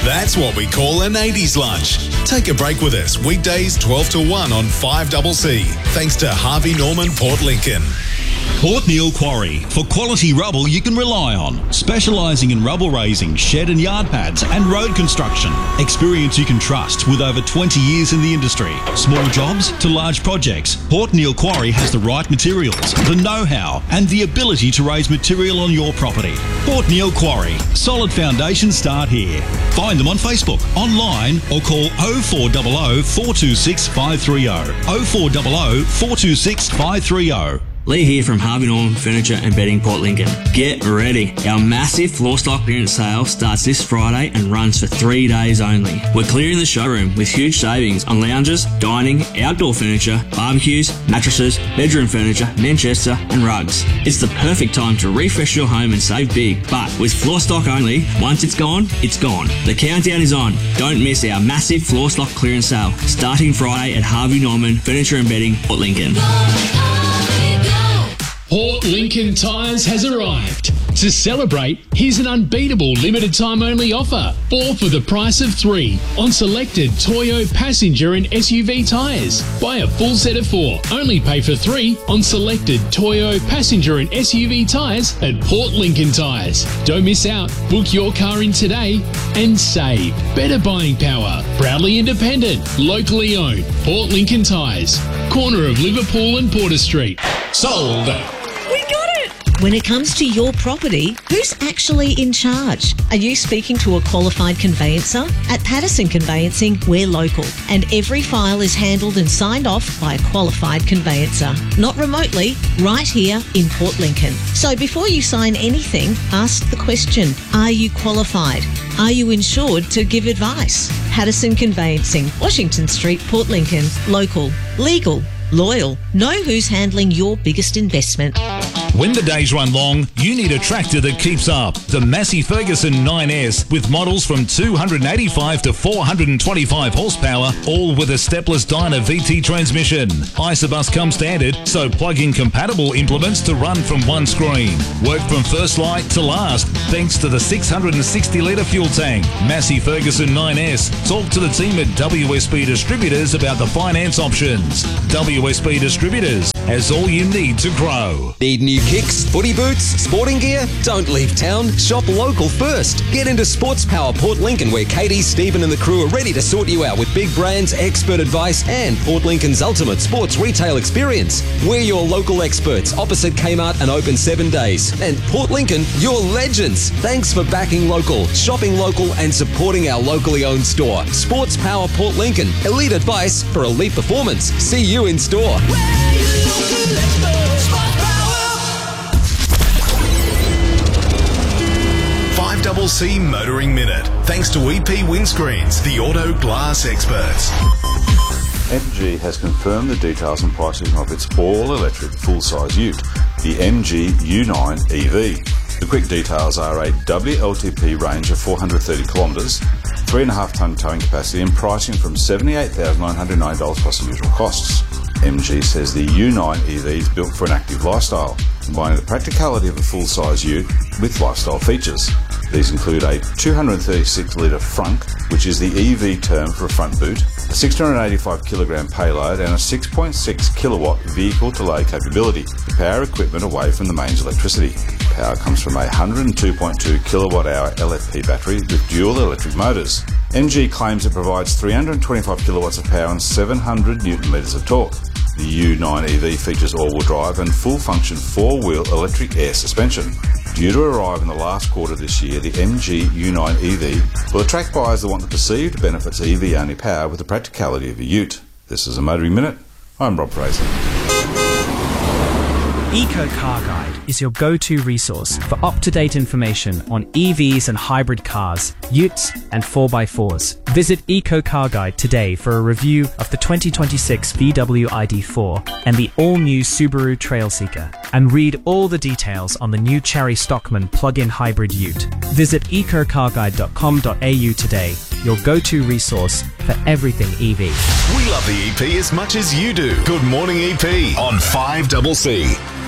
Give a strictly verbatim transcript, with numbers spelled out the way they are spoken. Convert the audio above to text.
That's what we call an eighties lunch. Take a break with us weekdays twelve to one on five C C. Thanks to Harvey Norman Port Lincoln. Port Neale Quarry, for quality rubble you can rely on. Specialising in rubble raising, shed and yard pads and road construction. Experience you can trust with over twenty years in the industry. Small jobs to large projects, Port Neale Quarry has the right materials, the know-how and the ability to raise material on your property. Port Neale Quarry, solid foundations start here. Find them on Facebook, online or call oh four hundred, four two six, five three oh, oh four hundred, four two six, five three oh. Lee here from Harvey Norman Furniture and Bedding Port Lincoln. Get ready. Our massive floor stock clearance sale starts this Friday and runs for three days only. We're clearing the showroom with huge savings on lounges, dining, outdoor furniture, barbecues, mattresses, bedroom furniture, Manchester and rugs. It's the perfect time to refresh your home and save big, but with floor stock only, once it's gone, it's gone. The countdown is on. Don't miss our massive floor stock clearance sale starting Friday at Harvey Norman Furniture and Bedding Port Lincoln. Port Lincoln Tyres has arrived. To celebrate, here's an unbeatable limited time only offer. Four for the price of three on selected Toyo passenger and S U V tyres. Buy a full set of four, only pay for three on selected Toyo passenger and S U V tyres at Port Lincoln Tyres. Don't miss out. Book your car in today and save. Better buying power. Proudly independent. Locally owned. Port Lincoln Tyres. Corner of Liverpool and Porter Street. Sold. When it comes to your property, who's actually in charge? Are you speaking to a qualified conveyancer? At Patterson Conveyancing, we're local, and every file is handled and signed off by a qualified conveyancer. Not remotely, right here in Port Lincoln. So before you sign anything, ask the question, are you qualified? Are you insured to give advice? Patterson Conveyancing, Washington Street, Port Lincoln. Local, legal, loyal. Know who's handling your biggest investment. When the days run long, you need a tractor that keeps up. The Massey Ferguson nine S with models from two hundred eighty-five to four hundred twenty-five horsepower, all with a stepless Dyna V T transmission. Isobus comes standard, so plug-in compatible implements to run from one screen. Work from first light to last, thanks to the six hundred sixty litre fuel tank. Massey Ferguson nine S. Talk to the team at W S B Distributors about the finance options. W S B Distributors has all you need to grow. Need new kicks, footy boots, sporting gear? Don't leave town. Shop local first. Get into Sports Power Port Lincoln, where Katie, Stephen and the crew are ready to sort you out with big brands, expert advice and Port Lincoln's ultimate sports retail experience. We're your local experts opposite Kmart and open seven days. And Port Lincoln, you're legends. Thanks for backing local, shopping local and supporting our locally owned store. Sports Power Port Lincoln. Elite advice for elite performance. See you in store. five C C Motoring Minute. Thanks to E P Windscreens, the auto glass experts. M G has confirmed the details and pricing of its all-electric full-size ute, the M G U nine E V. The quick details are a W L T P range of four hundred thirty kilometres, three point five tonne towing capacity and pricing from seventy-eight thousand nine hundred nine dollars plus the usual costs. M G says the U nine E V is built for an active lifestyle, combining the practicality of a full-size ute with lifestyle features. These include a two hundred thirty-six litre frunk, which is the E V term for a front boot, a six hundred eighty-five kilogram payload and a six point six kilowatt vehicle-to-load capability to power equipment away from the mains electricity. Power comes from a one hundred two point two kilowatt hour L F P battery with dual electric motors. M G claims it provides three hundred twenty-five kilowatts of power and seven hundred newton metres of torque. The U nine E V features all-wheel drive and full-function four-wheel electric air suspension. Due to arrive in the last quarter of this year, the M G U nine E V will attract buyers that want the perceived benefits of E V-only power with the practicality of a ute. This is a Motoring Minute. I'm Rob Fraser. Eco Car Guide is your go-to resource for up-to-date information on E Vs and hybrid cars, utes and four by fours. Visit Eco Car Guide today for a review of the twenty twenty-six V W I D four and the all-new Subaru Trailseeker, and read all the details on the new Cherry Stockman plug-in hybrid ute. Visit eco car guide dot com dot a u today, your go-to resource for everything E V. We love the E P as much as you do. Good morning, E P on five C C.